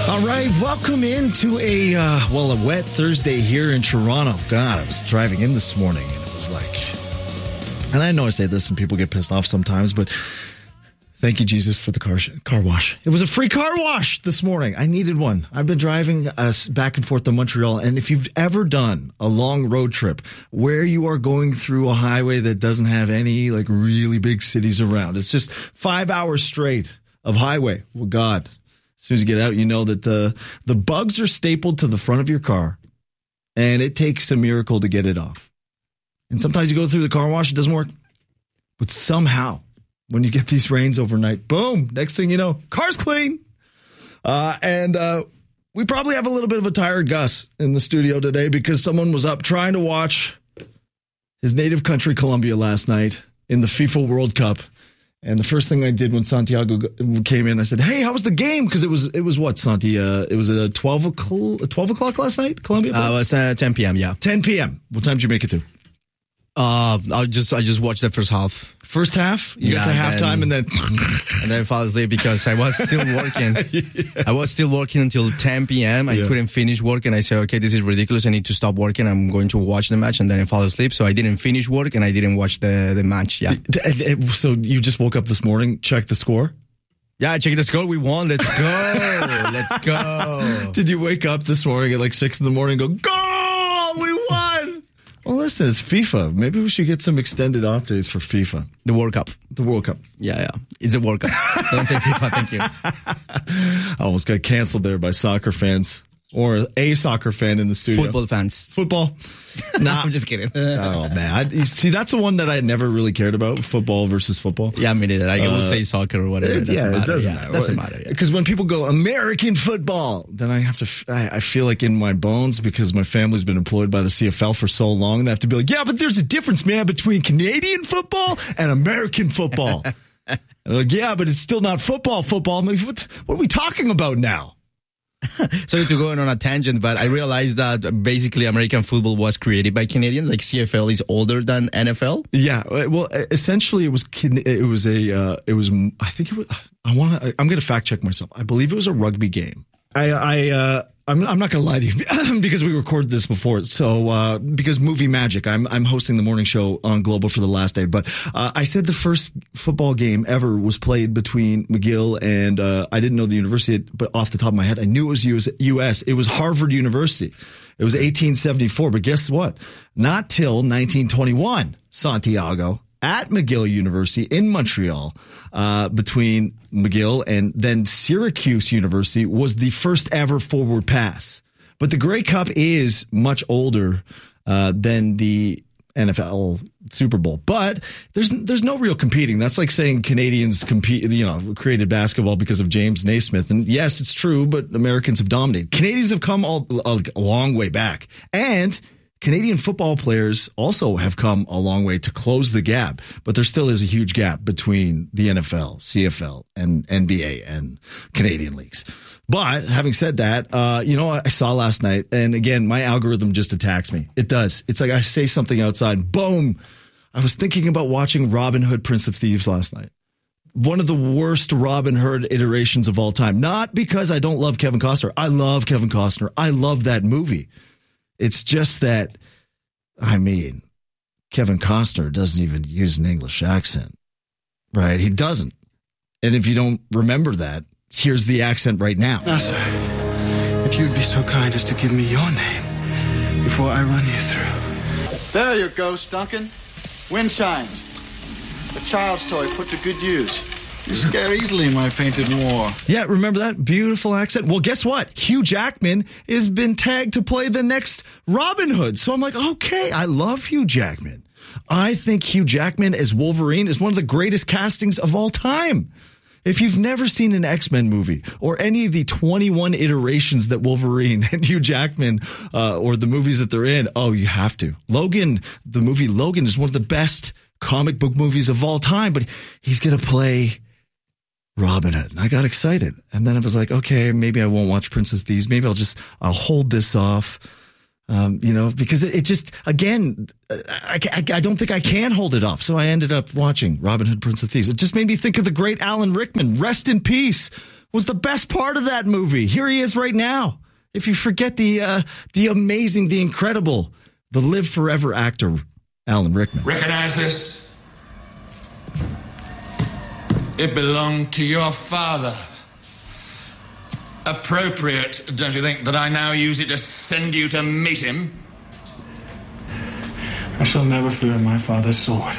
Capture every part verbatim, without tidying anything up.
All right, welcome into a, uh, well, a wet Thursday here in Toronto. God, I was driving in this morning and it was like, and I know I say this and people get pissed off sometimes, but thank you, Jesus, for the car sh- car wash. It was a free car wash this morning. I needed one. I've been driving uh, back and forth to Montreal, and if you've ever done a long road trip where you are going through a highway that doesn't have any like really big cities around, it's just five hours straight of highway. Well, God. As soon as you get out, you know that the the bugs are stapled to the front of your car, and it takes a miracle to get it off. And sometimes you go through the car wash, it doesn't work. But somehow, when you get these rains overnight, boom, next thing you know, car's clean. Uh, and uh, we probably have a little bit of a tired Gus in the studio today because someone was up trying to watch his native country, Colombia, last night in the FIFA World Cup. And the first thing I did when Santiago came in, I said, "Hey, how was the game?" Because it was it was what, Santi? Uh, it was a twelve o'clock, twelve o'clock last night, Colombia. Uh, it was uh, ten p.m. Yeah, ten p.m. What time did you make it to? Uh, I just I just watched the first half. First half, you yeah, got to halftime, and then and then fall asleep because I was still working. yeah. I was still working until ten p.m. I yeah. couldn't finish work, and I said, "Okay, this is ridiculous. I need to stop working. I'm going to watch the match," and then I fall asleep. So I didn't finish work, and I didn't watch the the match. Yeah. So you just woke up this morning, checked the score. Yeah, I checked the score. We won. Let's go. Let's go. Did you wake up this morning at like six in the morning and go, "Goal! We won"? Well, listen, it's FIFA. Maybe we should get some extended off days for FIFA. The World Cup. The World Cup. Yeah, yeah. It's a World Cup. Don't say FIFA, thank you. I almost got canceled there by soccer fans. Or a soccer fan in the studio. Football fans. Football. Nah, I'm just kidding. Oh, man. I, see, that's the one that I never really cared about, football versus football. Yeah, me neither. I uh, will say soccer or whatever. It, yeah, matter. it doesn't yeah, matter. It doesn't matter. Because yeah. when people go, American football, then I have to, I, I feel like in my bones, because my family's been employed by the C F L for so long, they have to be like, yeah, but there's a difference, man, between Canadian football and American football. And they're like, yeah, but it's still not football, football. I'm like, what, what are we talking about now? Sorry to go on a tangent, but I realized that basically American football was created by Canadians. Like C F L is older than N F L. Yeah, well, essentially it was it was a uh, it was I think it was I want to I'm going to fact check myself. I believe it was a rugby game. I I uh, I'm I'm not going to lie to you because we recorded this before. So uh, because Movie Magic, I'm I'm hosting the morning show on Global for the last day. But uh, I said the first football game ever was played between McGill and uh, I didn't know the university, but off the top of my head, I knew it was U S. It was Harvard University. It was eighteen seventy-four. But guess what? Not till nineteen twenty-one, Santiago. At McGill University in Montreal, uh, between McGill and then Syracuse University was the first ever forward pass. But the Grey Cup is much older uh, than the N F L Super Bowl. But there's there's no real competing. That's like saying Canadians compete, you know, created basketball because of James Naismith. And yes, it's true, but Americans have dominated. Canadians have come all, a, a long way back. And Canadian football players also have come a long way to close the gap, but there still is a huge gap between the N F L, C F L, and N B A and Canadian leagues. But having said that, uh, you know what I saw last night, and again, my algorithm just attacks me. It does. It's like I say something outside, boom. I was thinking about watching Robin Hood, Prince of Thieves last night. One of the worst Robin Hood iterations of all time. Not because I don't love Kevin Costner. I love Kevin Costner. I love that movie. It's just that, I mean, Kevin Costner doesn't even use an English accent, right? He doesn't. And if you don't remember that, here's the accent right now. Now, sir, if you'd be so kind as to give me your name before I run you through. There you go, Duncan. Wind chimes. A child's toy put to good use. You scare easily in my painted war. Yeah, remember that beautiful accent? Well, guess what? Hugh Jackman has been tagged to play the next Robin Hood. So I'm like, okay, I love Hugh Jackman. I think Hugh Jackman as Wolverine is one of the greatest castings of all time. If you've never seen an X-Men movie or any of the twenty-one iterations that Wolverine and Hugh Jackman uh, or the movies that they're in, oh, you have to. Logan, the movie Logan is one of the best comic book movies of all time, but he's going to play Robin Hood. And I got excited. And then I was like, okay, maybe I won't watch Prince of Thieves. Maybe I'll just, I'll hold this off. Um, you know, because it, it just, again, I, I, I don't think I can hold it off. So I ended up watching Robin Hood, Prince of Thieves. It just made me think of the great Alan Rickman. Rest in peace. was the best part of that movie. Here he is right now. If you forget the uh, the amazing, the incredible, the live forever actor, Alan Rickman. Recognize this? It belonged to your father. Appropriate, don't you think, that I now use it to send you to meet him? I shall never fear my father's sword.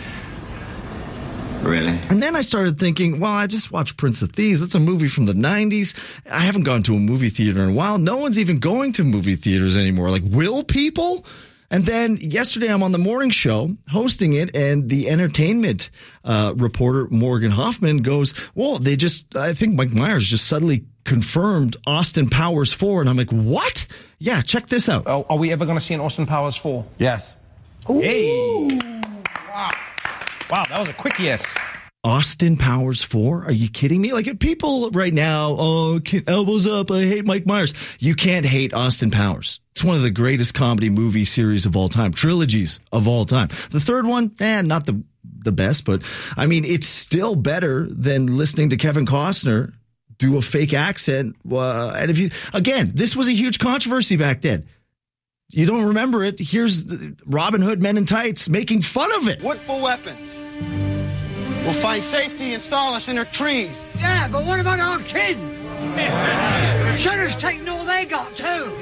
Really? And then I started thinking, well, I just watched Prince of Thieves. That's a movie from the nineties. I haven't gone to a movie theater in a while. No one's even going to movie theaters anymore. Like, will people? And then yesterday I'm on the morning show hosting it, and the entertainment uh, reporter, Morgan Hoffman, goes, well, they just, I think Mike Myers just suddenly confirmed Austin Powers four. And I'm like, what? Yeah, check this out. Oh, are we ever going to see an Austin Powers four? Yes. Ooh. Hey. Wow. Wow, that was a quick yes. Austin Powers four? Are you kidding me? Like, people right now, oh, elbows up, I hate Mike Myers. You can't hate Austin Powers. It's one of the greatest comedy movie series of all time, trilogies of all time. The third one, eh, not the the best, but I mean, it's still better than listening to Kevin Costner do a fake accent. Uh, and if you, again, this was a huge controversy back then. You don't remember it. Here's Robin Hood Men in Tights making fun of it. Wood for weapons. We'll find safety and solace in our trees. Yeah, but what about our kids? Shutter's taking all they got, too.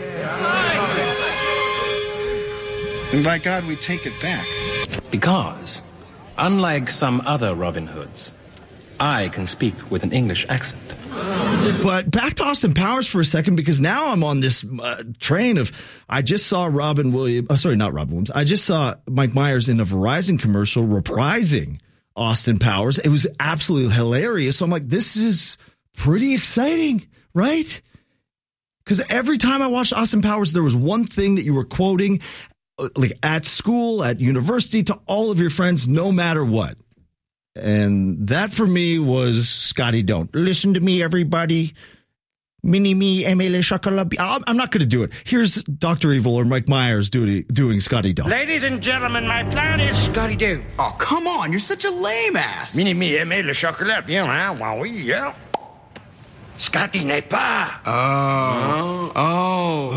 And by God, we take it back. Because, unlike some other Robin Hoods, I can speak with an English accent. But back to Austin Powers for a second, because now I'm on this uh, train of, I just saw Robin Williams, oh, sorry, not Robin Williams. I just saw Mike Myers in a Verizon commercial reprising Austin Powers. It was absolutely hilarious. So I'm like, this is pretty exciting, right? Because every time I watched Austin Powers, there was one thing that you were quoting, like at school, at university, to all of your friends, no matter what. And that for me was Scotty Don't. Listen to me, everybody. Mini me, Emile Chocolat. I'm not going to do it. Here's Doctor Evil or Mike Myers doing, doing Scotty Don't. Ladies and gentlemen, my plan is Scotty Doo. Oh, come on. You're such a lame ass. Mini me, Emile le chocolat. Bien, hein? Wow, oui, yeah. Scotty n'est pas. Oh. Oh.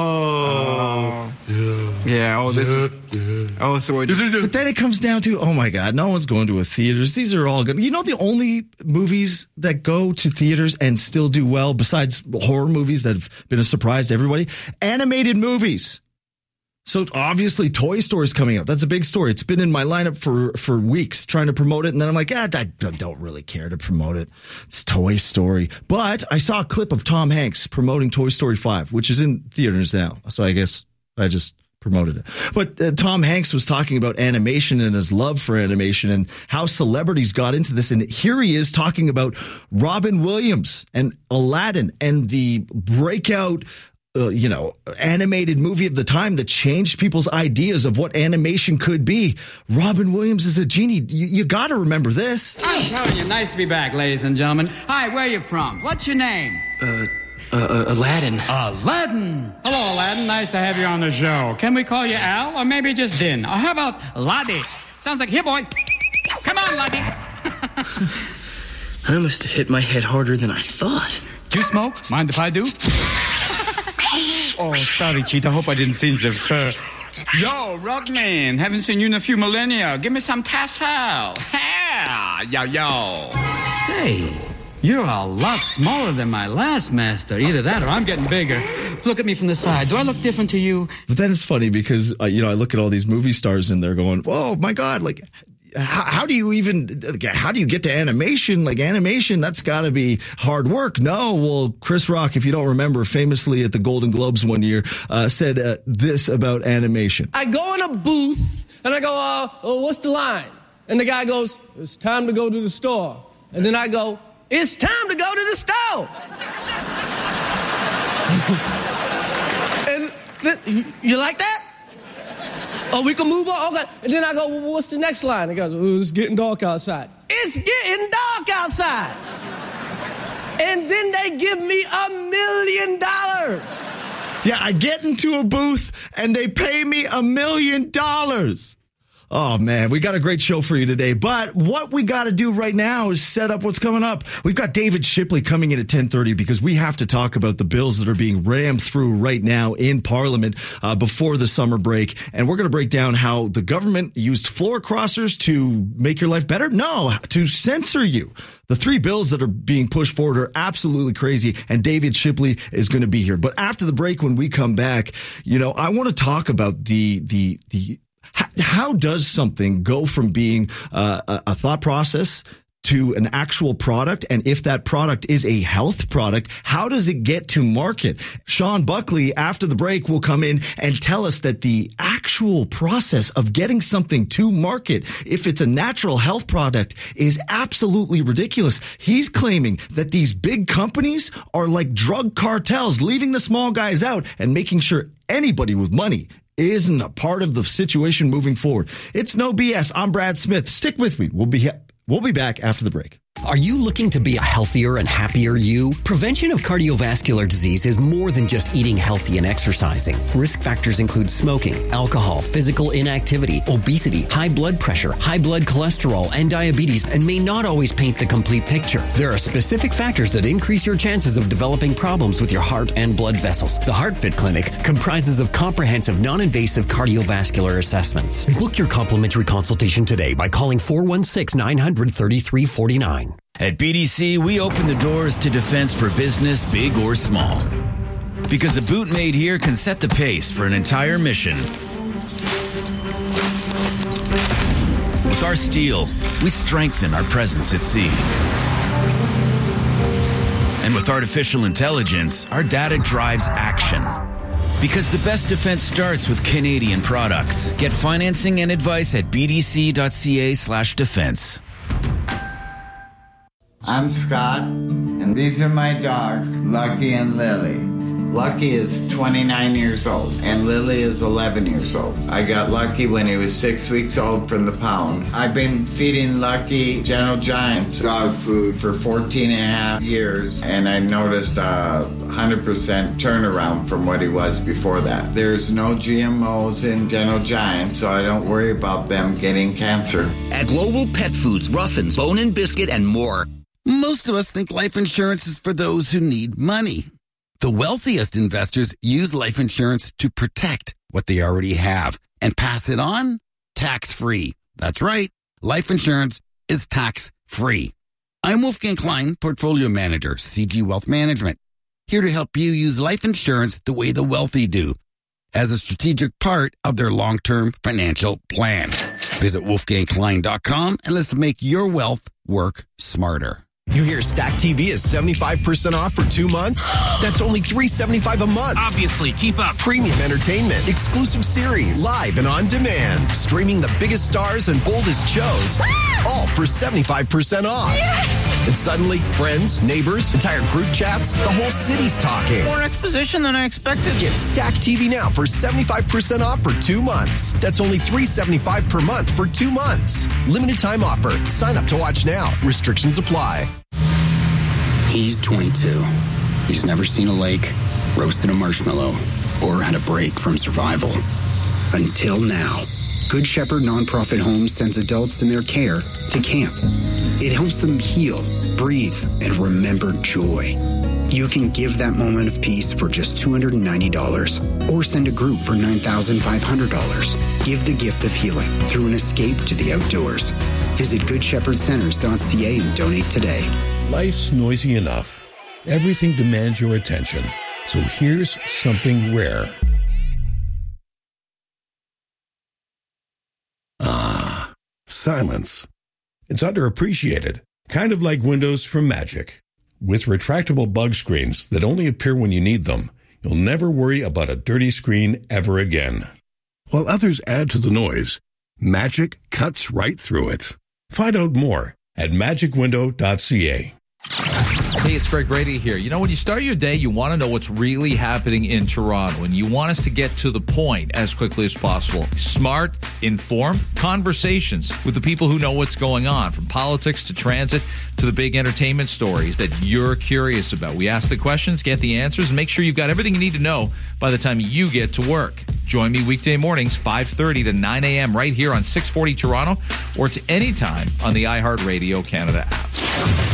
Oh. Yeah. Yeah. Oh, this is. Oh, so we're just... But then it comes down to, oh my God, no one's going to a theaters. These are all good. You know, the only movies that go to theaters and still do well, besides horror movies that have been a surprise to everybody, animated movies. So obviously Toy Story is coming out. That's a big story. It's been in my lineup for, for weeks trying to promote it. And then I'm like, ah, I don't really care to promote it. It's Toy Story. But I saw a clip of Tom Hanks promoting Toy Story five, which is in theaters now. So I guess I just promoted it. But uh, Tom Hanks was talking about animation and his love for animation and how celebrities got into this. And here he is talking about Robin Williams and Aladdin and the breakout Uh, you know, animated movie of the time that changed people's ideas of what animation could be. Robin Williams is the genie. You, you got to remember this. I'm telling you, nice to be back, ladies and gentlemen. Hi, where are you from? What's your name? Uh, uh, uh, Aladdin. Aladdin. Hello, Aladdin. Nice to have you on the show. Can we call you Al or maybe just Din? Or how about Laddie? Sounds like, here, boy. Come on, Laddie. I must have hit my head harder than I thought. Do you smoke? Mind if I do? Oh, sorry, Cheetah. Hope I didn't singe the fur. Yo, Rodman. Haven't seen you in a few millennia. Give me some tassel. Yeah, yo, yo. Say, you're a lot smaller than my last master. Either that or I'm getting bigger. Look at me from the side. Do I look different to you? But then it's funny because, uh, you know, I look at all these movie stars and they're going, oh, my God, like... How, how do you even, how do you get to animation? Like animation, that's got to be hard work. No, well, Chris Rock, if you don't remember, famously at the Golden Globes one year, uh, said uh, this about animation. I go in a booth and I go, uh, oh, what's the line? And the guy goes, it's time to go to the store. And then I go, it's time to go to the store. And th- you like that? Oh, we can move on? Okay. And then I go, well, what's the next line? He goes, oh, it's getting dark outside. It's getting dark outside. And then they give me a million dollars. Yeah, I get into a booth and they pay me a million dollars. Oh, man, we got a great show for you today. But what we got to do right now is set up what's coming up. We've got David Shipley coming in at ten thirty because we have to talk about the bills that are being rammed through right now in Parliament uh, before the summer break. And we're going to break down how the government used floor crossers to make your life better. No, to censor you. The three bills that are being pushed forward are absolutely crazy, and David Shipley is going to be here. But after the break, when we come back, you know, I want to talk about the the the how does something go from being uh, a, a thought process to an actual product? And if that product is a health product, how does it get to market? Sean Buckley, after the break, will come in and tell us that the actual process of getting something to market, if it's a natural health product, is absolutely ridiculous. He's claiming that these big companies are like drug cartels, leaving the small guys out and making sure anybody with money isn't a part of the situation moving forward. It's no B S. I'm Brad Smith. Stick with me. We'll be we'll be back after the break. Are you looking to be a healthier and happier you? Prevention of cardiovascular disease is more than just eating healthy and exercising. Risk factors include smoking, alcohol, physical inactivity, obesity, high blood pressure, high blood cholesterol, and diabetes, and may not always paint the complete picture. There are specific factors that increase your chances of developing problems with your heart and blood vessels. The HeartFit Clinic comprises of comprehensive, non-invasive cardiovascular assessments. Book your complimentary consultation today by calling four one six, nine hundred, thirty-three forty-nine. At B D C, we open the doors to defense for business, big or small. Because a boot made here can set the pace for an entire mission. With our steel, we strengthen our presence at sea. And with artificial intelligence, our data drives action. Because the best defense starts with Canadian products. Get financing and advice at bdc.ca slash defense. I'm Scott, and these are my dogs, Lucky and Lily. Lucky is twenty-nine years old, and Lily is eleven years old. I got Lucky when he was six weeks old from the pound. I've been feeding Lucky Gentle Giants dog food for fourteen and a half years, and I noticed a one hundred percent turnaround from what he was before that. There's no G M Os in Gentle Giants, so I don't worry about them getting cancer. At Global Pet Foods, Ruffins, Bone and Biscuit, and more. Most of us think life insurance is for those who need money. The wealthiest investors use life insurance to protect what they already have and pass it on tax-free. That's right. Life insurance is tax-free. I'm Wolfgang Klein, Portfolio Manager, C G Wealth Management, here to help you use life insurance the way the wealthy do, as a strategic part of their long-term financial plan. Visit wolfgang klein dot com and let's make your wealth work smarter. You hear Stack T V is seventy-five percent off for two months? That's only three dollars and seventy-five cents a month. Obviously, keep up. Premium entertainment, exclusive series, live and on demand, streaming the biggest stars and boldest shows, all for seventy-five percent off. Yes! And suddenly, friends, neighbors, entire group chats, the whole city's talking. More exposition than I expected. Get Stack T V now for seventy-five percent off for two months. That's only three dollars and seventy-five cents per month for two months. Limited time offer. Sign up to watch now. Restrictions apply. He's twenty-two. He's never seen a lake, roasted a marshmallow, or had a break from survival. Until now. Good Shepherd Nonprofit Homes sends adults in their care to camp. It helps them heal, breathe, and remember joy. You can give that moment of peace for just two hundred ninety dollars or send a group for nine thousand five hundred dollars. Give the gift of healing through an escape to the outdoors. Visit good shepherd centers dot c a and donate today. Life's noisy enough. Everything demands your attention. So here's something rare. Ah, silence. It's underappreciated, kind of like windows from Magic. With retractable bug screens that only appear when you need them, you'll never worry about a dirty screen ever again. While others add to the noise, Magic cuts right through it. Find out more at magic window dot c a. Hey, it's Greg Brady here. You know, when you start your day, you want to know what's really happening in Toronto, and you want us to get to the point as quickly as possible. Smart, informed conversations with the people who know what's going on, from politics to transit to the big entertainment stories that you're curious about. We ask the questions, get the answers, and make sure you've got everything you need to know by the time you get to work. Join me weekday mornings, five thirty to nine a.m. right here on six forty Toronto, or it's anytime on the iHeartRadio Canada app.